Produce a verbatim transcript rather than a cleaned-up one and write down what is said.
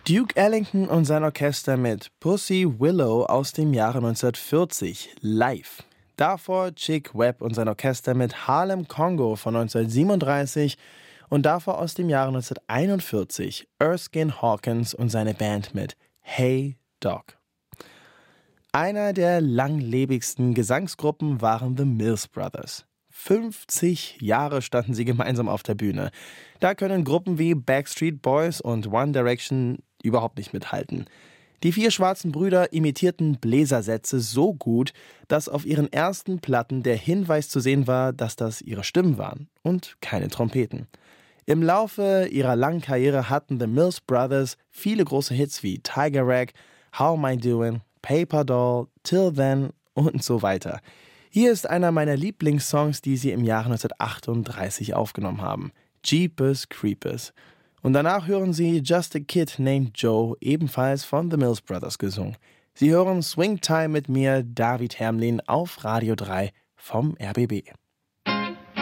Duke Ellington und sein Orchester mit Pussy Willow aus dem Jahre neunzehnhundertvierzig, live. Davor Chick Webb und sein Orchester mit Harlem Congo von neunzehnhundertsiebenunddreißig und davor aus dem Jahre neunzehnhunderteinundvierzig Erskine Hawkins und seine Band mit Hey Doc. Einer der langlebigsten Gesangsgruppen waren The Mills Brothers. fünfzig Jahre standen sie gemeinsam auf der Bühne. Da können Gruppen wie Backstreet Boys und One Direction überhaupt nicht mithalten. Die vier schwarzen Brüder imitierten Bläsersätze so gut, dass auf ihren ersten Platten der Hinweis zu sehen war, dass das ihre Stimmen waren und keine Trompeten. Im Laufe ihrer langen Karriere hatten The Mills Brothers viele große Hits wie Tiger Rag, How Am I Doing, Paper Doll, Till Then und so weiter. Hier ist einer meiner Lieblingssongs, die sie im Jahre neunzehnhundertachtunddreißig aufgenommen haben, Jeepers Creepers. Und danach hören Sie Just a Kid Named Joe, ebenfalls von The Mills Brothers gesungen. Sie hören Swing Time mit mir, David Hermlin, auf Radio drei vom R B B.